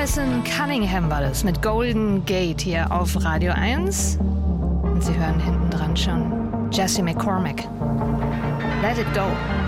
Alison Cunningham war das mit Golden Gate hier auf Radio 1. Und Sie hören hinten dran schon Jesse McCormick. Let it go.